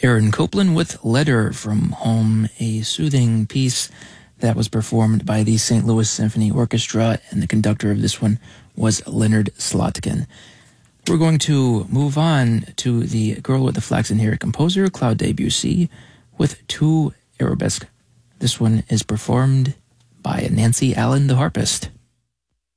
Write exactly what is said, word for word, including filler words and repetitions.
Aaron Copland with Letter from Home, a soothing piece that was performed by the Saint Louis Symphony Orchestra, and the conductor of this one was Leonard Slotkin. We're going to move on to the Girl with the Flaxen Hair composer, Claude Debussy, with two arabesque. This one is performed by Nancy Allen, the harpist.